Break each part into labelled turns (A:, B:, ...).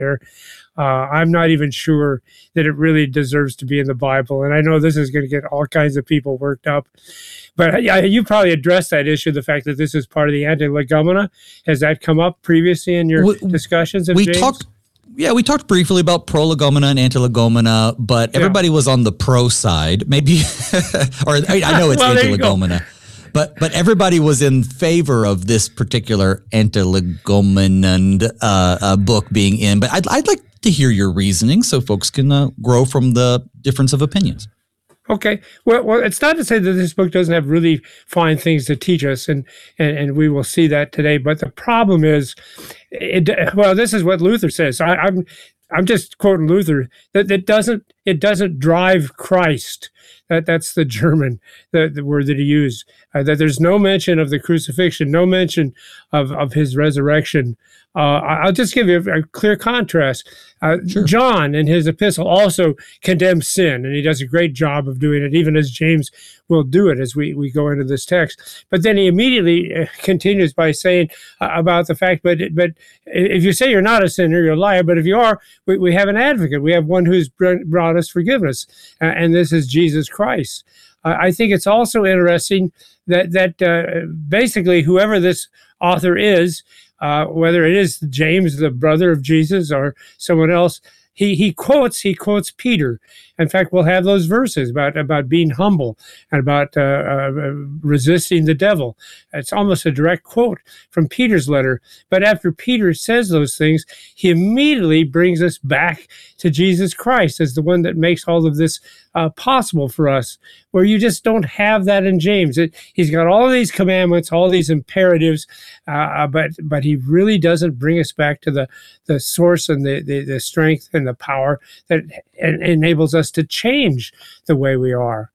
A: there. I'm not even sure that it really deserves to be in the Bible. And I know this is going to get all kinds of people worked up. But you probably addressed that issue, the fact that this is part of the Antilegomena. Has that come up previously in your discussions of James?
B: We talked briefly about prolegomena and antilegomena, but everybody was on the pro side. Maybe, or I know it's antilegomena. But everybody was in favor of this particular Antilegomenon book being in. But I'd like to hear your reasoning so folks can grow from the difference of opinions.
A: Okay. Well, it's not to say that this book doesn't have really fine things to teach us, and we will see that today. But the problem is, this is what Luther says. I'm just quoting Luther, that it doesn't drive Christ. That's the German, the word that he used. That there's no mention of the crucifixion, no mention of his resurrection. I'll just give you a clear contrast. Sure. John, in his epistle, also condemns sin, and he does a great job of doing it, even as James will do it as we go into this text. But then he immediately continues by saying about the fact, but if you say you're not a sinner, you're a liar. But if you are, we have an advocate. We have one who's brought us forgiveness, and this is Jesus Christ. I think it's also interesting that basically whoever this author is, whether it is James, the brother of Jesus, or someone else, he quotes Peter. In fact, we'll have those verses about being humble and about resisting the devil. It's almost a direct quote from Peter's letter. But after Peter says those things, he immediately brings us back to Jesus Christ as the one that makes all of this possible for us, where you just don't have that in James. He's got all of these commandments, all these imperatives, but he really doesn't bring us back to the source and the strength and the power that enables us to change the way we are.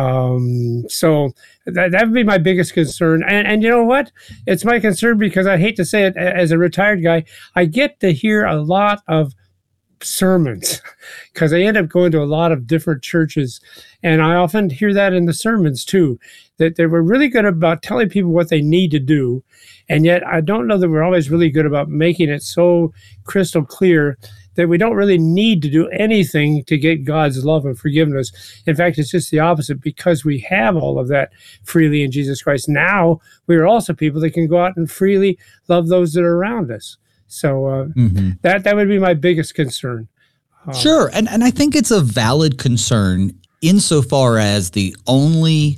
A: So that would be my biggest concern. And you know what? It's my concern because I hate to say it, as a retired guy, I get to hear a lot of sermons because I end up going to a lot of different churches, and I often hear that in the sermons too, that they were really good about telling people what they need to do, and yet I don't know that we're always really good about making it so crystal clear that we don't really need to do anything to get God's love and forgiveness. In fact, it's just the opposite, because we have all of that freely in Jesus Christ. Now we are also people that can go out and freely love those that are around us. So that would be my biggest concern.
B: Sure. And I think it's a valid concern insofar as the only,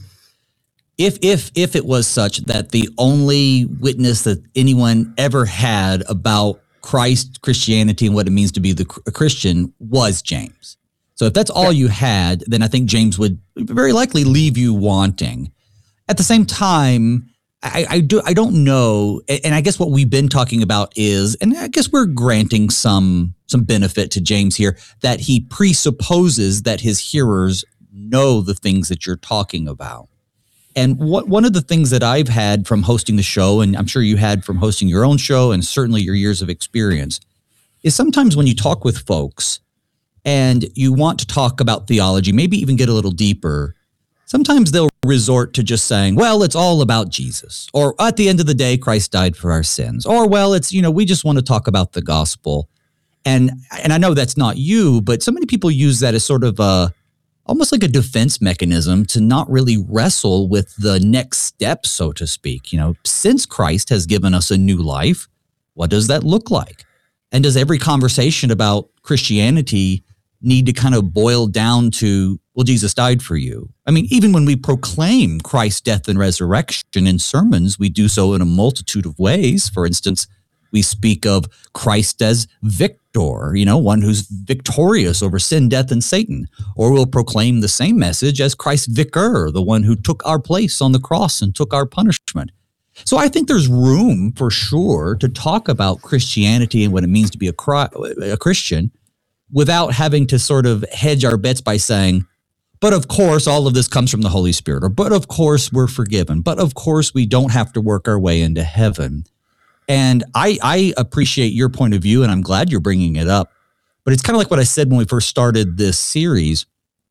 B: if it was such that the only witness that anyone ever had about Christianity and what it means to be a Christian was James. So if that's all you had, then I think James would very likely leave you wanting. At the same time, I don't know, and I guess what we've been talking about is, and I guess we're granting some benefit to James here, that he presupposes that his hearers know the things that you're talking about. And one of the things that I've had from hosting the show, and I'm sure you had from hosting your own show and certainly your years of experience, is sometimes when you talk with folks and you want to talk about theology, maybe even get a little deeper, sometimes they'll resort to just saying, well, it's all about Jesus, or at the end of the day, Christ died for our sins, or, well, it's, we just want to talk about the gospel. And I know that's not you, but so many people use that as sort of almost like a defense mechanism to not really wrestle with the next step, so to speak. Since Christ has given us a new life, what does that look like? And does every conversation about Christianity need to kind of boil down to, well, Jesus died for you? I mean, even when we proclaim Christ's death and resurrection in sermons, we do so in a multitude of ways. For instance, we speak of Christ as victor, one who's victorious over sin, death, and Satan. Or we'll proclaim the same message as Christ's vicar, the one who took our place on the cross and took our punishment. So I think there's room for sure to talk about Christianity and what it means to be a Christian without having to sort of hedge our bets by saying, but of course, all of this comes from the Holy Spirit, or but of course, we're forgiven, but of course, we don't have to work our way into heaven. And I appreciate your point of view, and I'm glad you're bringing it up. But it's kind of like what I said when we first started this series.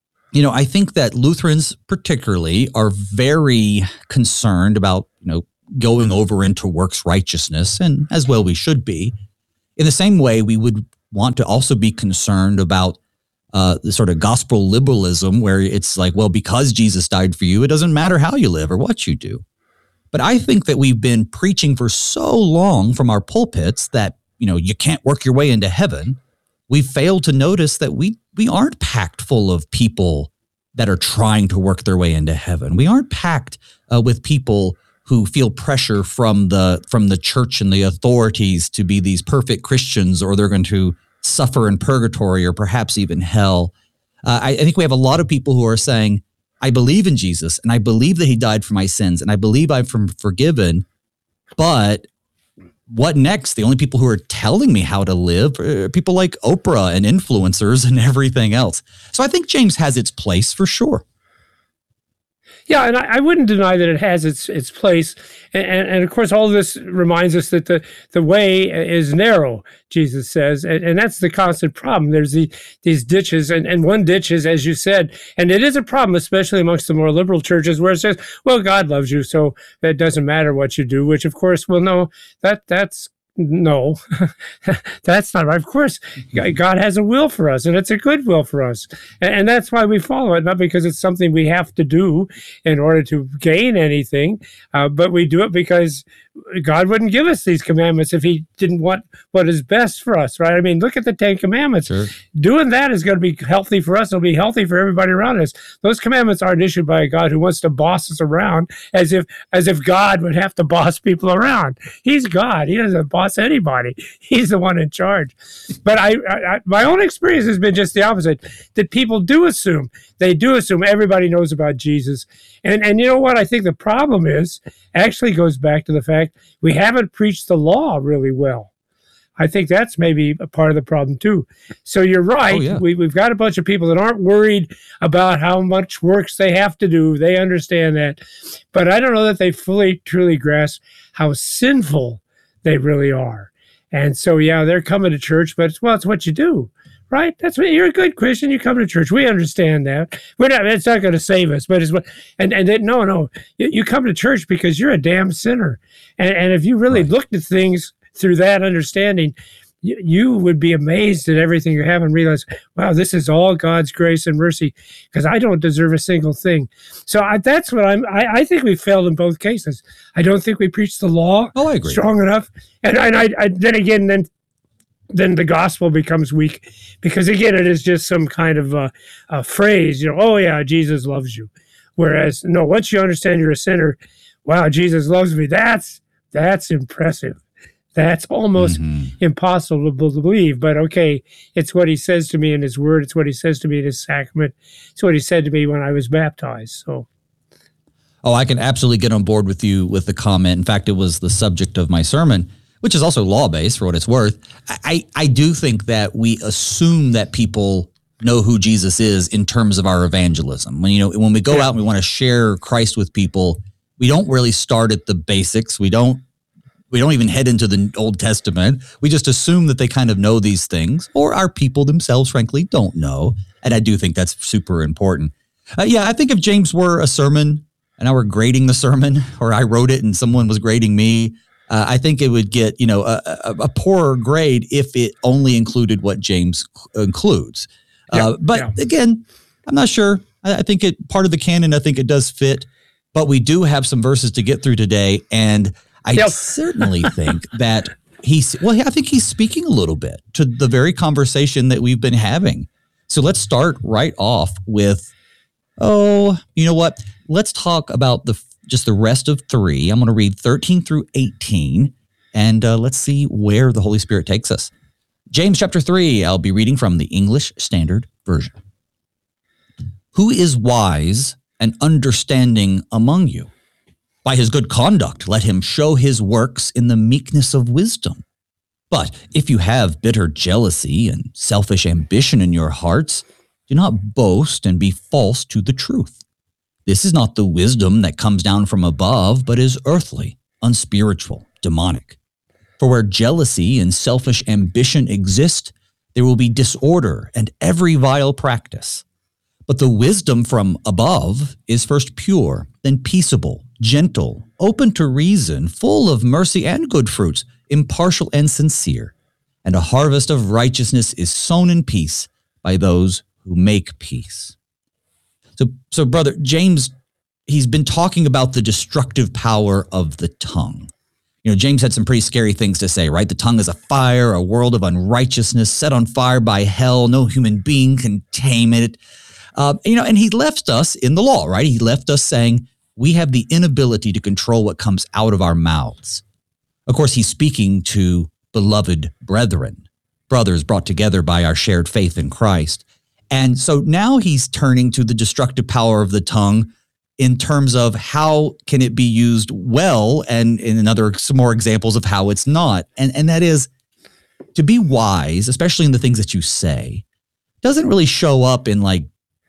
B: I think that Lutherans particularly are very concerned about, going over into works righteousness, and as well we should be. In the same way, we would want to also be concerned about the sort of gospel liberalism where it's like, well, because Jesus died for you, it doesn't matter how you live or what you do. But I think that we've been preaching for so long from our pulpits that, you can't work your way into heaven. We've failed to notice that we aren't packed full of people that are trying to work their way into heaven. We aren't packed with people who feel pressure from the church and the authorities to be these perfect Christians, or they're going to suffer in purgatory or perhaps even hell. I think we have a lot of people who are saying, I believe in Jesus and I believe that he died for my sins and I believe I'm forgiven, but what next? The only people who are telling me how to live are people like Oprah and influencers and everything else. So I think James has its place for sure.
A: Yeah, and I wouldn't deny that it has its place, and of course, all of this reminds us that the way is narrow. Jesus says, and that's the constant problem. There's these ditches, and one ditch is, as you said, and it is a problem, especially amongst the more liberal churches, where it says, "Well, God loves you, so it doesn't matter what you do." Which, of course, well, no, that's. No, that's not right. Of course, God has a will for us, and it's a good will for us. And that's why we follow it, not because it's something we have to do in order to gain anything, but we do it because God wouldn't give us these commandments if he didn't want what is best for us, right? I mean, look at the 10 commandments.
B: Sure.
A: Doing that is going to be healthy for us. It'll be healthy for everybody around us. Those commandments aren't issued by a God who wants to boss us around as if God would have to boss people around. He's God. He doesn't boss anybody. He's the one in charge. But I my own experience has been just the opposite, that people do assume. They do assume everybody knows about Jesus. And you know what? I think the problem is actually goes back to the fact we haven't preached the law really well. I think that's maybe a part of the problem too. So you're right.
B: Oh, yeah.
A: We've got a bunch of people that aren't worried about how much works they have to do. They understand that. But I don't know that they fully, truly grasp how sinful they really are. And so, yeah, they're coming to church, but it's what you do. Right? That's what you're a good Christian. You come to church. We understand that. It's not going to save us, but it's what. No. You come to church because you're a damn sinner, and if you really looked at things through that understanding, you would be amazed at everything you have and realize, wow, this is all God's grace and mercy because I don't deserve a single thing. So that's what I think we failed in both cases. I don't think we preached the law
B: I agree.
A: strong enough, and then the gospel becomes weak because, again, it is just some kind of a phrase, oh, yeah, Jesus loves you. Whereas, no, once you understand you're a sinner, wow, Jesus loves me. That's impressive. That's almost impossible to believe. But, okay, it's what he says to me in his word. It's what he says to me in his sacrament. It's what he said to me when I was baptized. So.
B: Oh, I can absolutely get on board with you with the comment. In fact, it was the subject of my sermon, which is also law-based for what it's worth. I do think that we assume that people know who Jesus is in terms of our evangelism. When we go out and we want to share Christ with people, we don't really start at the basics. We don't even head into the Old Testament. We just assume that they kind of know these things, or our people themselves, frankly, don't know. And I do think that's super important. I think if James were a sermon and I were grading the sermon, or I wrote it and someone was grading me, I think it would get, a poorer grade if it only included what James includes. Again, I'm not sure. I think part of the canon, I think it does fit, but we do have some verses to get through today. And I certainly think that I think he's speaking a little bit to the very conversation that we've been having. So let's start right off with, you know what? Let's talk about just the rest of 3. I'm going to read 13 through 18, and let's see where the Holy Spirit takes us. James chapter 3, I'll be reading from the English Standard Version. Who is wise and understanding among you? By his good conduct, let him show his works in the meekness of wisdom. But if you have bitter jealousy and selfish ambition in your hearts, do not boast and be false to the truth. This is not the wisdom that comes down from above, but is earthly, unspiritual, demonic. For where jealousy and selfish ambition exist, there will be disorder and every vile practice. But the wisdom from above is first pure, then peaceable, gentle, open to reason, full of mercy and good fruits, impartial and sincere. and a harvest of righteousness is sown in peace by those who make peace. So brother, James, he's been talking about the destructive power of the tongue. James had some pretty scary things to say, right? The tongue is a fire, a world of unrighteousness set on fire by hell. No human being can tame it. And he left us in the law, right? He left us saying we have the inability to control what comes out of our mouths. Of course, he's speaking to beloved brethren, brothers brought together by our shared faith in Christ. And so now he's turning to the destructive power of the tongue in terms of how can it be used well, and in some more examples of how it's not. And that is, to be wise, especially in the things that you say, doesn't really show up in like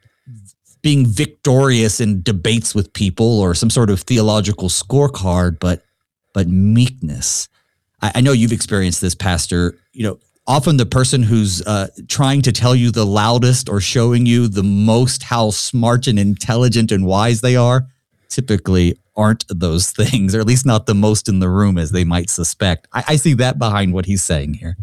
B: being victorious in debates with people or some sort of theological scorecard, but meekness. I know you've experienced this, Pastor. Often the person who's trying to tell you the loudest or showing you the most how smart and intelligent and wise they are typically aren't those things, or at least not the most in the room as they might suspect. I see that behind what he's saying here.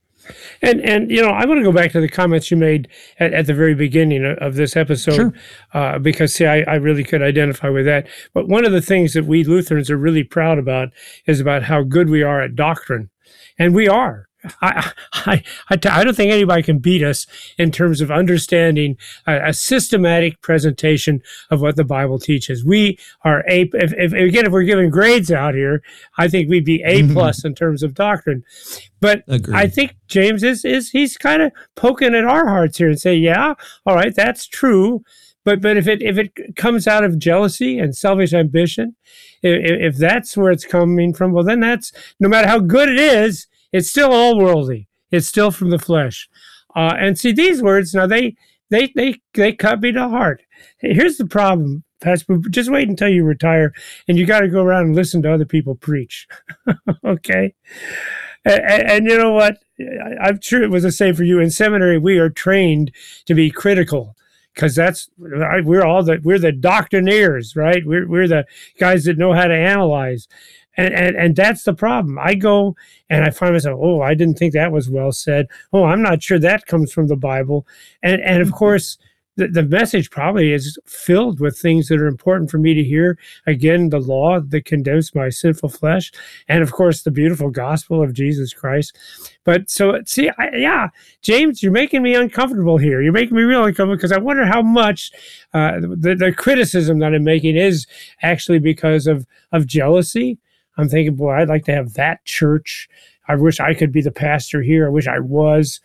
A: And I want to go back to the comments you made at the very beginning of this episode, sure. Because, see, I really could identify with that. But one of the things that we Lutherans are really proud about is about how good we are at doctrine. And we are. I don't think anybody can beat us in terms of understanding a systematic presentation of what the Bible teaches. We are if we're giving grades out here, I think we'd be A+ in terms of doctrine. But agreed. I think James he's kind of poking at our hearts here and say, yeah, all right, that's true. But if it comes out of jealousy and selfish ambition, if that's where it's coming from, well, then that's, no matter how good it is, it's still all worldly. It's still from the flesh. And see, these words, now they cut me to heart. Here's the problem, Pastor. Just wait until you retire, and you got to go around and listen to other people preach. Okay? And you know what? I'm sure it was the same for you. In seminary, we are trained to be critical, because we're the doctrinaires, right? We're the guys that know how to analyze. And that's the problem. I go and I find myself, oh, I didn't think that was well said. Oh, I'm not sure that comes from the Bible. And of course, the message probably is filled with things that are important for me to hear. Again, the law that condemns my sinful flesh. And of course, the beautiful gospel of Jesus Christ. But so, see, James, you're making me uncomfortable here. You're making me real uncomfortable, because I wonder how much the criticism that I'm making is actually because of jealousy. I'm thinking, boy, I'd like to have that church. I wish I could be the pastor here. I wish I was,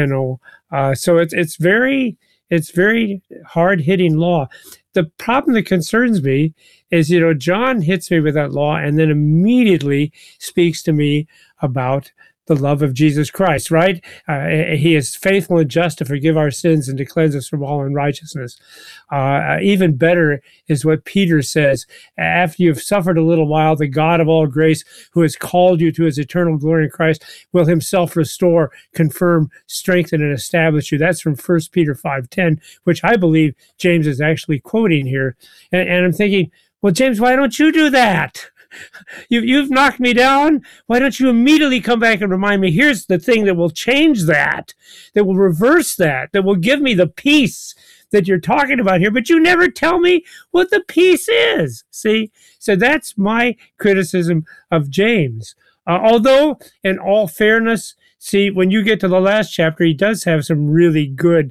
A: So it's very hard-hitting law. The problem that concerns me is, John hits me with that law and then immediately speaks to me about the love of Jesus Christ, right? He is faithful and just to forgive our sins and to cleanse us from all unrighteousness. Even better is what Peter says. After you've suffered a little while, the God of all grace, who has called you to his eternal glory in Christ, will himself restore, confirm, strengthen, and establish you. That's from 1 Peter 5:10, which I believe James is actually quoting here. And I'm thinking, well, James, why don't you do that? You've knocked me down. Why don't you immediately come back and remind me, here's the thing that will change that will reverse that will give me the peace that you're talking about here, but you never tell me what the peace is. See? So that's my criticism of James. Although, in all fairness, see, when you get to the last chapter, he does have some really good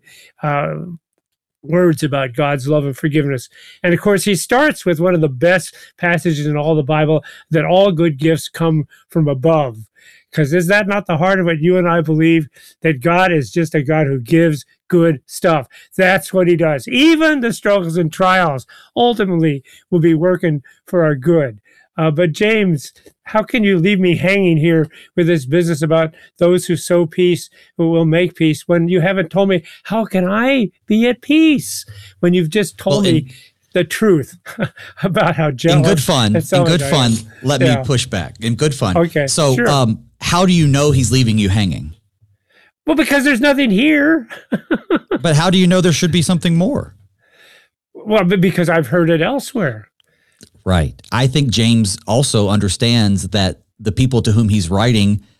A: words about God's love and forgiveness. And of course, he starts with one of the best passages in all the Bible, that all good gifts come from above. Because is that not the heart of what you and I believe? That God is just a God who gives good stuff. That's what he does. Even the struggles and trials ultimately will be working for our good. But James, how can you leave me hanging here with this business about those who sow peace who will make peace, when you haven't told me how can I be at peace, when you've just told me the truth about how jealous.
B: In good fun, let me push back. In good fun.
A: Okay.
B: So sure. How do you know he's leaving you hanging?
A: Well, because there's nothing here.
B: But how do you know there should be something more?
A: Well, because I've heard it elsewhere.
B: Right. I think James also understands that the people to whom he's writing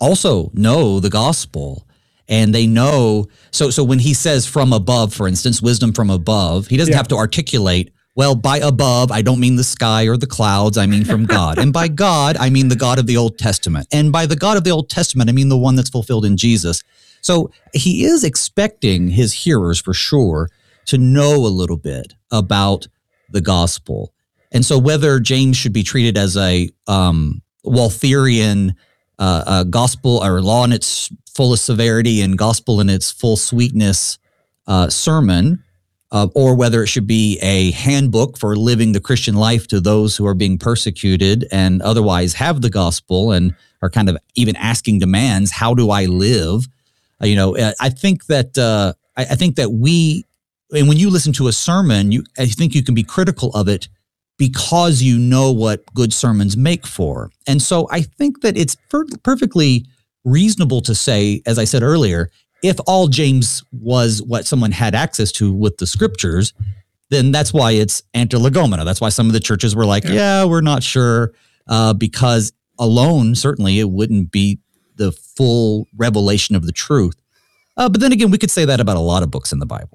B: also know the gospel, and they know. So when he says from above, for instance, wisdom from above, he doesn't have to articulate, well, by above, I don't mean the sky or the clouds, I mean from God. And by God, I mean the God of the Old Testament. And by the God of the Old Testament, I mean the one that's fulfilled in Jesus. So he is expecting his hearers, for sure, to know a little bit about the gospel. And so whether James should be treated as a Waltherian gospel or law in its fullest severity and gospel in its full sweetness sermon, or whether it should be a handbook for living the Christian life to those who are being persecuted and otherwise have the gospel and are kind of even asking demands, how do I live? I think that and when you listen to a sermon, I think you can be critical of it because you know what good sermons make for. And so I think that it's perfectly reasonable to say, as I said earlier, if all James was what someone had access to with the scriptures, then that's why it's antilegomena. That's why some of the churches were like, yeah, we're not sure, because alone, certainly it wouldn't be the full revelation of the truth. But then again, we could say that about a lot of books in the Bible.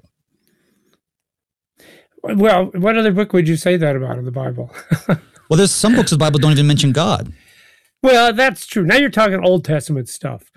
A: Well, what other book would you say that about in the Bible?
B: Well, there's some books of the Bible don't even mention God.
A: Well, that's true. Now you're talking Old Testament stuff.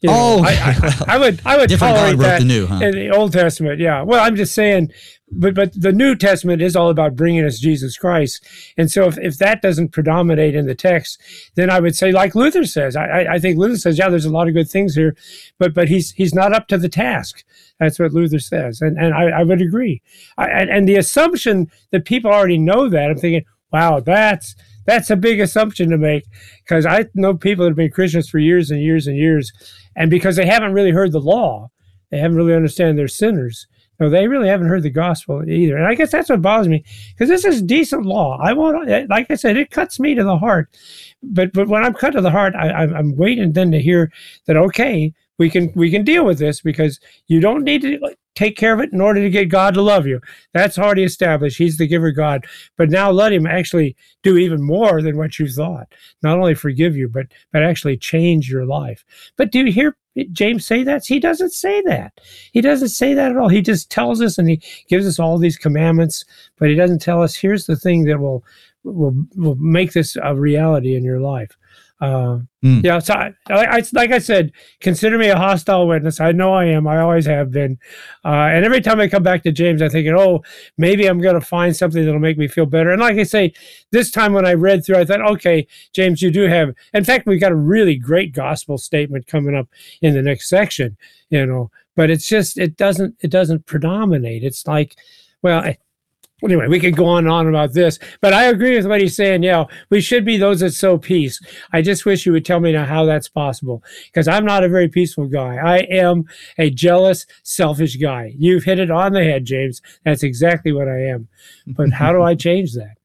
A: I would
B: different
A: tolerate
B: God wrote
A: that
B: the new, huh?
A: in the Old Testament. Yeah. Well, I'm just saying, but the New Testament is all about bringing us Jesus Christ. And so if that doesn't predominate in the text, then I would say, like Luther says, I think Luther says, yeah, there's a lot of good things here, but he's not up to the task. That's what Luther says. And I would agree. And the assumption that people already know that, I'm thinking, wow, that's a big assumption to make, because I know people that have been Christians for years and years and years, and because they haven't really heard the law, they haven't really understand they're sinners. No, they really haven't heard the gospel either. And I guess that's what bothers me, because this is decent law. Like I said, it cuts me to the heart. But when I'm cut to the heart, I'm waiting then to hear that, okay, we can deal with this, because you don't need to take care of it in order to get God to love you. That's already established. He's the giver God. But now let him actually do even more than what you thought. Not only forgive you, but actually change your life. But do you hear James say that? He doesn't say that. He doesn't say that at all. He just tells us, and he gives us all these commandments, but he doesn't tell us, here's the thing that will make this a reality in your life. Yeah, so I like I said, consider me a hostile witness. I know I am. I always have been. And every time I come back to James, I'm thinking, oh, maybe I'm going to find something that'll make me feel better. And like I say, this time when I read through, I thought, okay, James, you do have. In fact, we've got a really great gospel statement coming up in the next section. But it's just it doesn't predominate. It's like, well. Anyway, we could go on and on about this, but I agree with what he's saying. Yeah, we should be those that sow peace. I just wish you would tell me now how that's possible, because I'm not a very peaceful guy. I am a jealous, selfish guy. You've hit it on the head, James. That's exactly what I am. But how do I change that?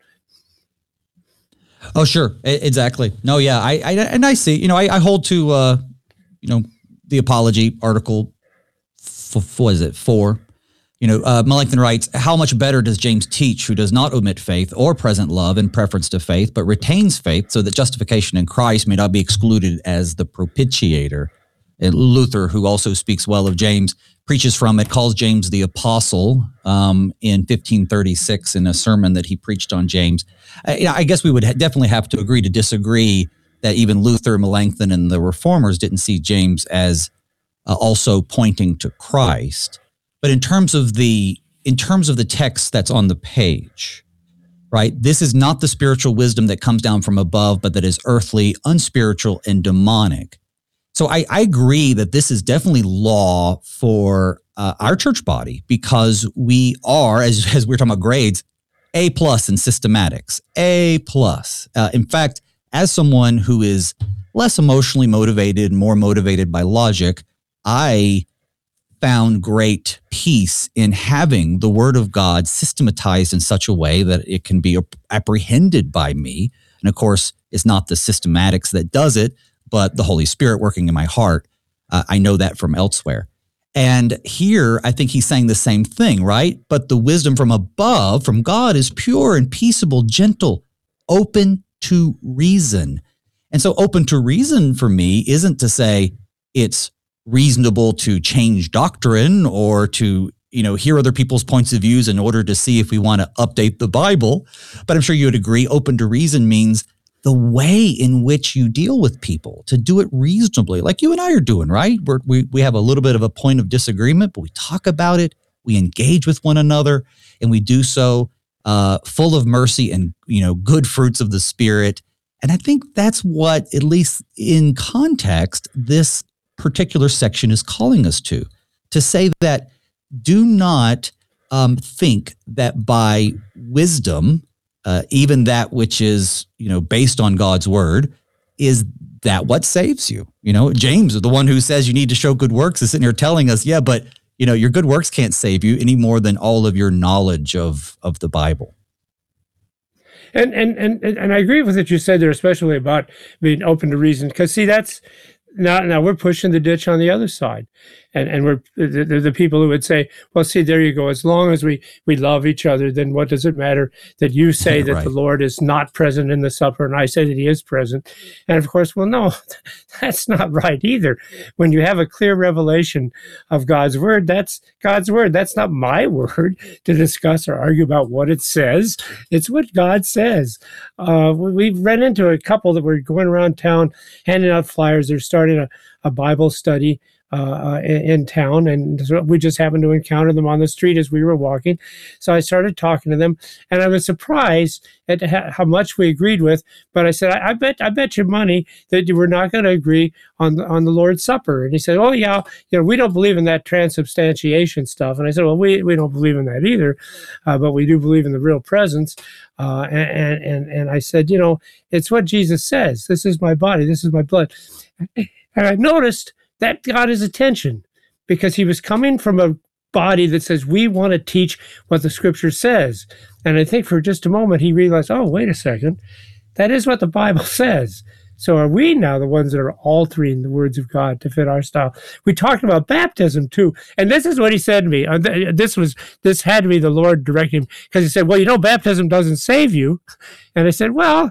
B: Oh, sure. Exactly. No, yeah. I see, I hold to, the Apology article, what is it, 4? Melanchthon writes, how much better does James teach, who does not omit faith or present love in preference to faith, but retains faith so that justification in Christ may not be excluded as the propitiator. And Luther, who also speaks well of James, preaches from it, calls James the apostle in 1536 in a sermon that he preached on James. I guess we would definitely have to agree to disagree that even Luther, Melanchthon, and the Reformers didn't see James as also pointing to Christ. But in terms of the text that's on the page, right? This is not the spiritual wisdom that comes down from above, but that is earthly, unspiritual, and demonic. So I agree that this is definitely law for our church body, because we are, as we're talking about grades, A+ in systematics, A+. In fact, as someone who is less emotionally motivated, more motivated by logic, I found great peace in having the Word of God systematized in such a way that it can be apprehended by me. And of course, it's not the systematics that does it, but the Holy Spirit working in my heart. I know that from elsewhere. And here, I think he's saying the same thing, right? But the wisdom from above, from God, is pure and peaceable, gentle, open to reason. And so open to reason for me isn't to say it's reasonable to change doctrine or to, hear other people's points of views in order to see if we want to update the Bible. But I'm sure you would agree open to reason means the way in which you deal with people, to do it reasonably, like you and I are doing, right? We have a little bit of a point of disagreement, but we talk about it, we engage with one another, and we do so full of mercy and, good fruits of the Spirit. And I think that's what, at least in context, this particular section is calling us to say that do not think that by wisdom, even that which is, based on God's word, is that what saves you? James, the one who says you need to show good works, is sitting here telling us, yeah, but, your good works can't save you any more than all of your knowledge of the Bible.
A: And I agree with what you said there, especially about being open to reason, because see, that's now we're pushing the ditch on the other side, and we're the people who would say, well, see, there you go. As long as we love each other, then what does it matter that you say that
B: right.
A: The Lord is not present in the supper, and I say that He is present? And of course, well, no, that's not right either. When you have a clear revelation of God's word, that's God's word. That's not my word to discuss or argue about what it says. It's what God says. We've run into a couple that were going around town handing out flyers. They're starting a Bible study in town, and so we just happened to encounter them on the street as we were walking. So I started talking to them, and I was surprised at how much we agreed with. But I said, I bet you money that you were not going to agree on the Lord's Supper. And he said, oh yeah, we don't believe in that transubstantiation stuff. And I said, well, we don't believe in that either, but we do believe in the real presence. And I said, it's what Jesus says. This is my body. This is my blood. And I noticed that got his attention because he was coming from a body that says, we want to teach what the scripture says. And I think for just a moment, he realized, oh, wait a second, that is what the Bible says. So are we now the ones that are altering the words of God to fit our style? We talked about baptism too. And this is what he said to me. This had to be the Lord directing him, because he said, well, baptism doesn't save you. And I said, well,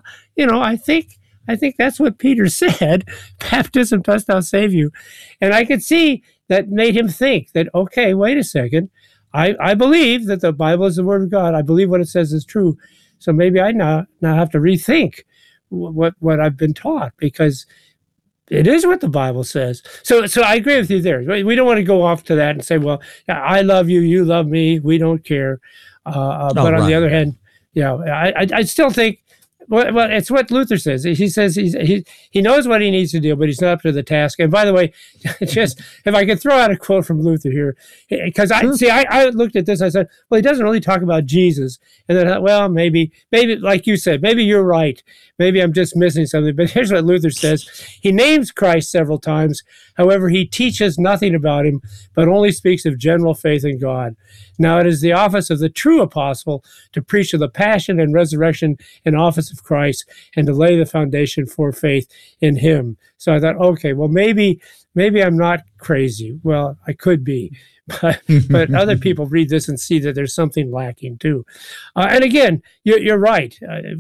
A: I think that's what Peter said. Baptism does not save you. And I could see that made him think that, okay, wait a second. I believe that the Bible is the word of God. I believe what it says is true. So maybe I now have to rethink what I've been taught, because it is what the Bible says. So I agree with you there. We don't want to go off to that and say, well, I love you, you love me, we don't care. But on the other hand, I still think, well, it's what Luther says. He says he knows what he needs to do, but he's not up to the task. And by the way, just if I could throw out a quote from Luther here, because I looked at this, I said, well, he doesn't really talk about Jesus. And then, well, maybe like you said, maybe you're right. Maybe I'm just missing something. But here's what Luther says. He names Christ several times. However, he teaches nothing about him, but only speaks of general faith in God. Now it is the office of the true apostle to preach of the passion and resurrection and office of Christ, and to lay the foundation for faith in him. So I thought, okay, well, maybe I'm not crazy. Well, I could be, but other people read this and see that there's something lacking too. And again, you're right.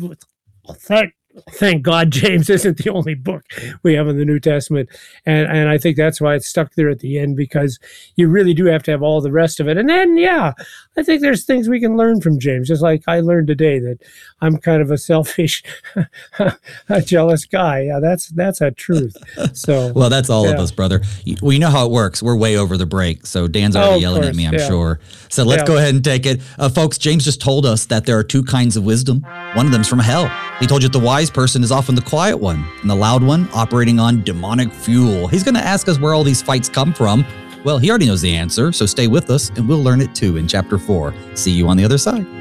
A: Thank God James isn't the only book we have in the New Testament. And I think that's why it's stuck there at the end, because you really do have to have all the rest of it. And then, I think there's things we can learn from James, just like I learned today that I'm kind of a selfish, a jealous guy. Yeah, that's a truth. So
B: well, that's all of us, brother. Well, you know how it works. We're way over the break. So Dan's already yelling at me, I'm sure. So let's go ahead and take it. Folks, James just told us that there are two kinds of wisdom. One of them's from hell. He told you that the wise person is often the quiet one, and the loud one operating on demonic fuel. He's going to ask us where all these fights come from. Well, he already knows the answer, so stay with us, and we'll learn it too in Chapter 4. See you on the other side.